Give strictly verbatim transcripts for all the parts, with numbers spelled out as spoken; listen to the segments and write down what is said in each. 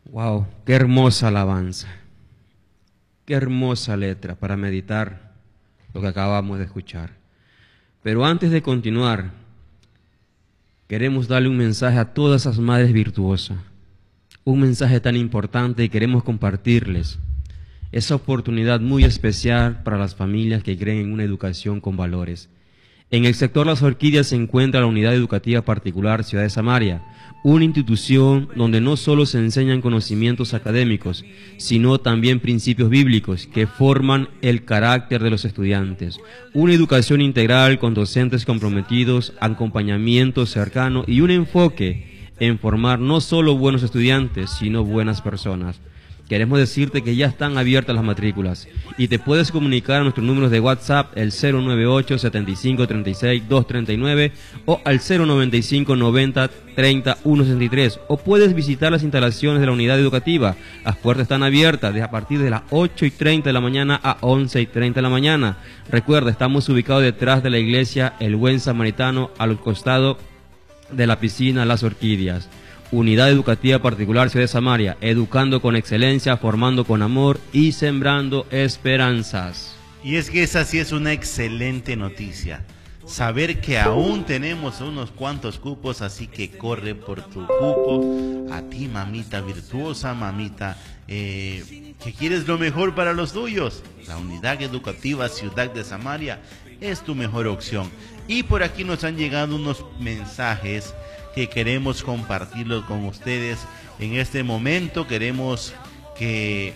Wow, qué hermosa alabanza, qué hermosa letra para meditar lo que acabamos de escuchar. Pero antes de continuar, queremos darle un mensaje a todas esas madres virtuosas, un mensaje tan importante y queremos compartirles esa oportunidad muy especial para las familias que creen en una educación con valores. En el sector Las Orquídeas se encuentra la Unidad Educativa Particular Ciudad de Samaria, una institución donde no solo se enseñan conocimientos académicos, sino también principios bíblicos que forman el carácter de los estudiantes. Una educación integral con docentes comprometidos, acompañamiento cercano y un enfoque en formar no solo buenos estudiantes, sino buenas personas. Queremos decirte que ya están abiertas las matrículas y te puedes comunicar a nuestros números de WhatsApp, el cero nueve ocho, setenta y cinco, treinta y seis, doscientos treinta y nueve o al cero noventa y cinco, noventa, treinta, ciento sesenta y tres, o puedes visitar las instalaciones de la unidad educativa. Las puertas están abiertas desde a partir de las ocho y treinta de la mañana a once y treinta de la mañana. Recuerda, estamos ubicados detrás de la iglesia El Buen Samaritano, al costado de la piscina Las Orquídeas. Unidad Educativa Particular Ciudad de Samaria, educando con excelencia, formando con amor y sembrando esperanzas. Y es que esa sí es una excelente noticia, saber que aún tenemos unos cuantos cupos, así que corre por tu cupo. A ti, mamita virtuosa, mamita eh, que quieres lo mejor para los tuyos, la Unidad Educativa Ciudad de Samaria es tu mejor opción. Y por aquí nos han llegado unos mensajes que queremos compartirlos con ustedes en este momento. Queremos que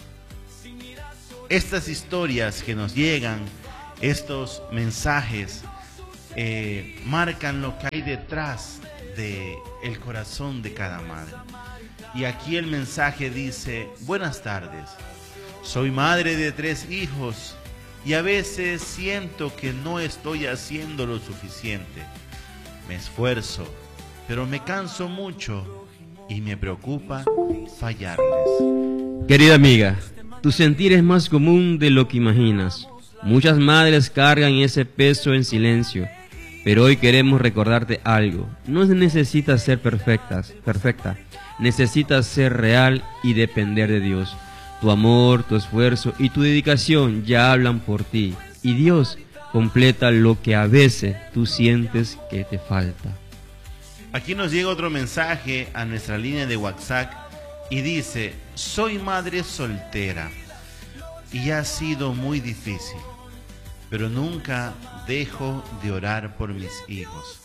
estas historias que nos llegan, estos mensajes, eh, marcan lo que hay detrás del corazón de cada madre. Y aquí el mensaje dice: buenas tardes, soy madre de tres hijos y a veces siento que no estoy haciendo lo suficiente. Me esfuerzo, pero me canso mucho y me preocupa fallarles. Querida amiga, tu sentir es más común de lo que imaginas. Muchas madres cargan ese peso en silencio, pero hoy queremos recordarte algo. No necesitas ser perfectas, perfecta, necesitas ser real y depender de Dios. Tu amor, tu esfuerzo y tu dedicación ya hablan por ti, y Dios completa lo que a veces tú sientes que te falta. Aquí nos llega otro mensaje a nuestra línea de WhatsApp y dice: soy madre soltera y ha sido muy difícil, pero nunca dejo de orar por mis hijos.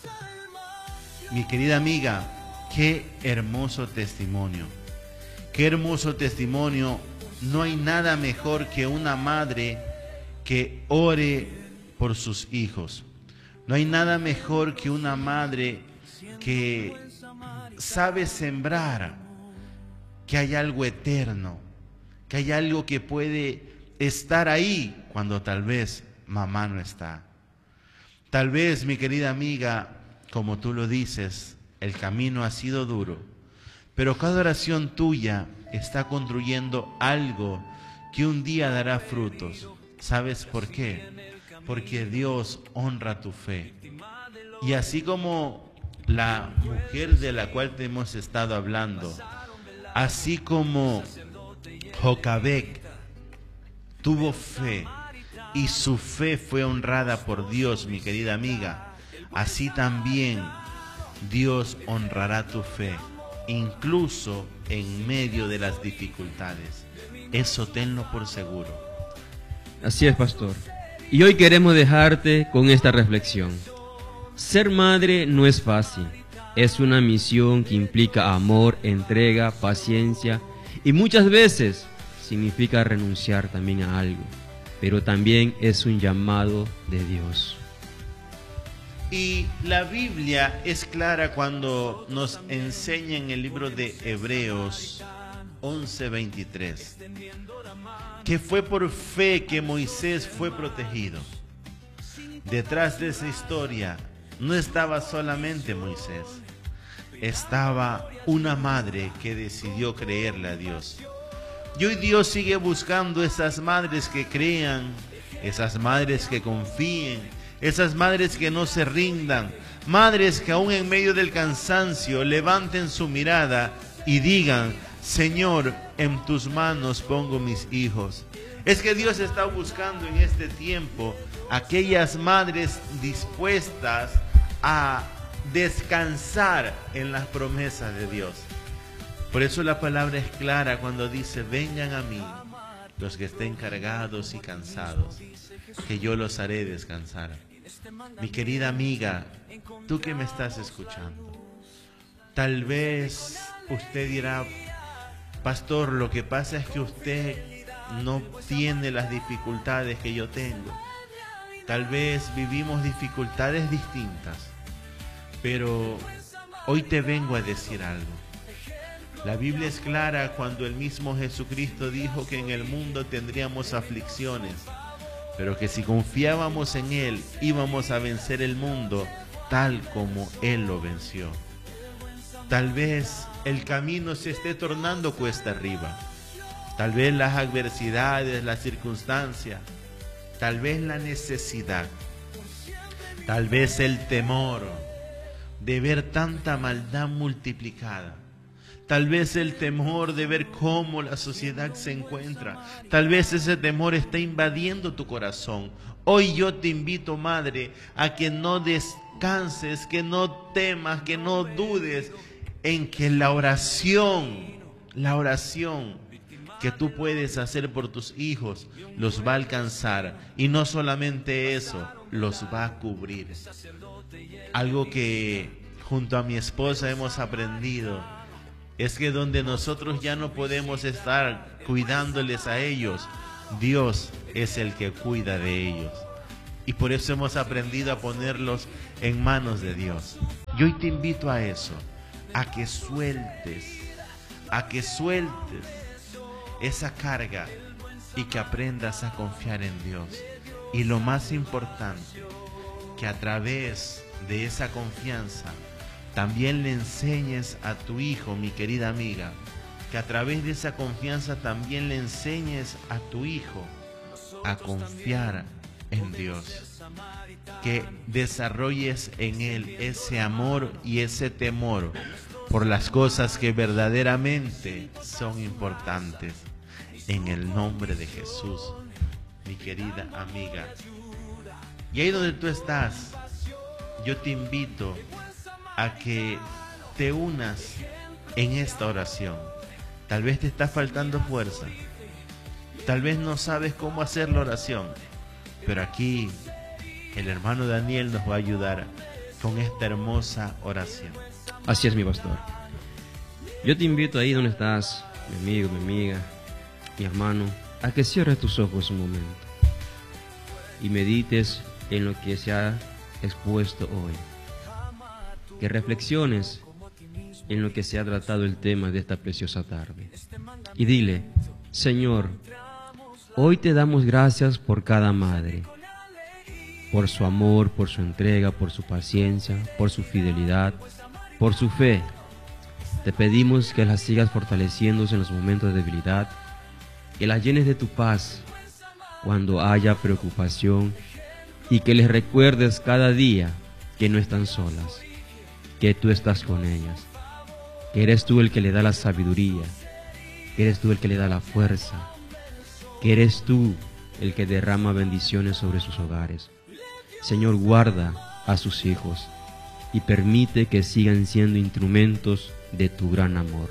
Mi querida amiga, qué hermoso testimonio, qué hermoso testimonio. No hay nada mejor que una madre que ore por sus hijos. No hay nada mejor que una madre que sabe sembrar, que hay algo eterno, que hay algo que puede estar ahí cuando tal vez mamá no está. Tal vez, mi querida amiga, como tú lo dices, el camino ha sido duro, pero cada oración tuya está construyendo algo que un día dará frutos. ¿Sabes por qué? Porque Dios honra tu fe. Y así como la mujer de la cual te hemos estado hablando, así como Jocabed tuvo fe y su fe fue honrada por Dios, mi querida amiga, así también Dios honrará tu fe, incluso en medio de las dificultades. Eso tenlo por seguro. Así es, pastor. Y hoy queremos dejarte con esta reflexión. Ser madre no es fácil, es una misión que implica amor, entrega, paciencia y muchas veces significa renunciar también a algo, pero también es un llamado de Dios. Y la Biblia es clara cuando nos enseña en el libro de Hebreos once veintitrés que fue por fe que Moisés fue protegido. Detrás de esa historia no estaba solamente Moisés, estaba una madre que decidió creerle a Dios. Y hoy Dios sigue buscando esas madres que crean, esas madres que confíen, esas madres que no se rindan, madres que aún en medio del cansancio levanten su mirada y digan: Señor, en tus manos pongo mis hijos. Es que Dios está buscando en este tiempo aquellas madres dispuestas a descansar en las promesas de Dios. Por eso la palabra es clara cuando dice: vengan a mí los que estén cargados y cansados, que yo los haré descansar. Mi querida amiga, tú que me estás escuchando, tal vez usted dirá: pastor, lo que pasa es que usted no tiene las dificultades que yo tengo. Tal vez vivimos dificultades distintas, pero hoy te vengo a decir algo. La Biblia es clara cuando el mismo Jesucristo dijo que en el mundo tendríamos aflicciones, pero que si confiábamos en Él íbamos a vencer el mundo tal como Él lo venció. Tal vez el camino se esté tornando cuesta arriba. Tal vez las adversidades, las circunstancias, tal vez la necesidad, tal vez el temor de ver tanta maldad multiplicada, tal vez el temor de ver cómo la sociedad se encuentra, tal vez ese temor está invadiendo tu corazón. Hoy yo te invito, madre, a que no descanses, que no temas, que no dudes en que la oración, la oración que tú puedes hacer por tus hijos los va a alcanzar, y no solamente eso, los va a cubrir. Algo que junto a mi esposa hemos aprendido es que donde nosotros ya no podemos estar cuidándoles a ellos, Dios es el que cuida de ellos, y por eso hemos aprendido a ponerlos en manos de Dios. Yo hoy te invito a eso, a que sueltes, a que sueltes esa carga y que aprendas a confiar en Dios. Y lo más importante, que a través de esa confianza también le enseñes a tu hijo, mi querida amiga, que a través de esa confianza también le enseñes a tu hijo a confiar en Dios, que desarrolles en él ese amor y ese temor por las cosas que verdaderamente son importantes. En el nombre de Jesús, mi querida amiga. Y ahí donde tú estás, yo te invito a que te unas en esta oración. Tal vez te está faltando fuerza, tal vez no sabes cómo hacer la oración, pero aquí el hermano Daniel nos va a ayudar con esta hermosa oración. Así es, mi pastor. Yo te invito ahí donde estás, mi amigo, mi amiga, mi hermano, a que cierres tus ojos un momento y medites en lo que se ha expuesto hoy. Que reflexiones en lo que se ha tratado el tema de esta preciosa tarde. Y dile: Señor, hoy te damos gracias por cada madre, por su amor, por su entrega, por su paciencia, por su fidelidad, por su fe. Te pedimos que las sigas fortaleciéndose en los momentos de debilidad, que las llenes de tu paz cuando haya preocupación, y que les recuerdes cada día que no están solas, que tú estás con ellas, que eres tú el que le da la sabiduría, que eres tú el que le da la fuerza, que eres tú el que derrama bendiciones sobre sus hogares. Señor, guarda a sus hijos y permite que sigan siendo instrumentos de tu gran amor.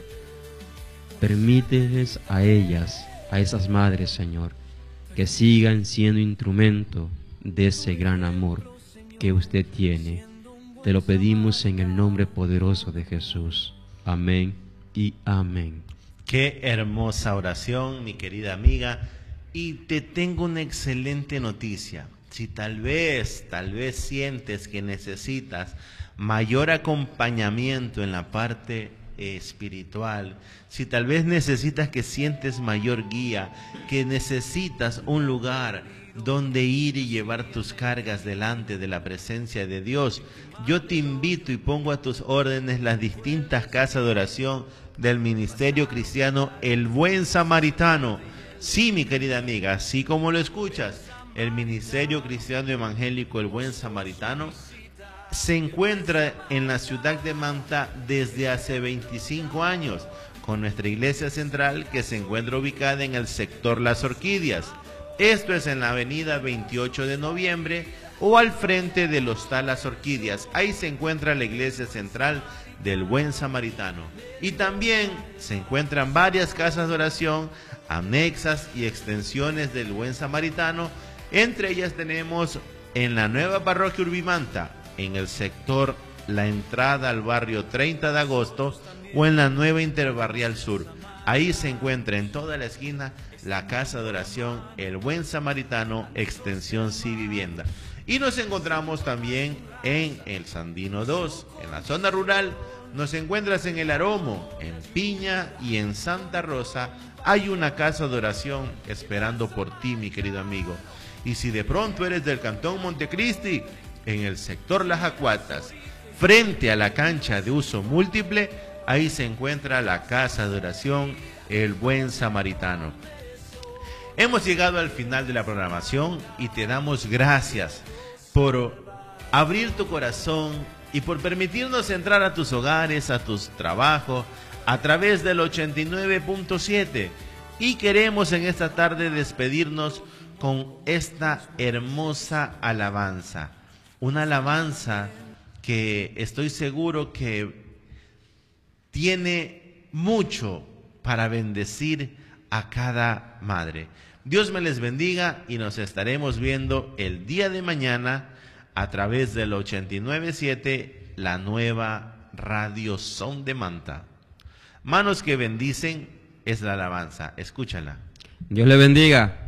Permíteles a ellas, a esas madres, Señor, que sigan siendo instrumento de ese gran amor que usted tiene. Te lo pedimos en el nombre poderoso de Jesús. Amén y amén. Qué hermosa oración, mi querida amiga. Y te tengo una excelente noticia. Si tal vez, tal vez sientes que necesitas mayor acompañamiento en la parte espiritual, si tal vez necesitas que sientes mayor guía, que necesitas un lugar donde ir y llevar tus cargas delante de la presencia de Dios, yo te invito y pongo a tus órdenes las distintas casas de oración del Ministerio Cristiano El Buen Samaritano. Sí, mi querida amiga, así como lo escuchas, el Ministerio Cristiano Evangélico El Buen Samaritano se encuentra en la ciudad de Manta desde hace veinticinco años, con nuestra iglesia central que se encuentra ubicada en el sector Las Orquídeas. Esto es en la avenida veintiocho de noviembre o al frente del Hostal Las Orquídeas. Ahí se encuentra la iglesia central del Buen Samaritano. Y también se encuentran varias casas de oración, anexas y extensiones del Buen Samaritano. Entre ellas tenemos en la nueva parroquia Urbimanta, en el sector La Entrada al barrio treinta de agosto, o en la nueva Interbarrial Sur. Ahí se encuentra en toda la esquina la casa de oración El Buen Samaritano, extensión Sí Vivienda. Y nos encontramos también en el Sandino dos, en la zona rural. Nos encuentras en El Aromo, en Piña y en Santa Rosa. Hay una casa de oración esperando por ti, mi querido amigo. Y si de pronto eres del Cantón Montecristi, en el sector Las Acuatas, frente a la cancha de uso múltiple, ahí se encuentra la casa de oración El Buen Samaritano. Hemos llegado al final de la programación y te damos gracias por abrir tu corazón y por permitirnos entrar a tus hogares, a tus trabajos, a través del ochenta y nueve punto siete. Y queremos en esta tarde despedirnos con esta hermosa alabanza. Una alabanza que estoy seguro que tiene mucho para bendecir a cada madre. Dios me les bendiga y nos estaremos viendo el día de mañana a través del ochenta y nueve punto siete, la nueva Radio Son de Manta. Manos que bendicen es la alabanza. Escúchala. Dios le bendiga.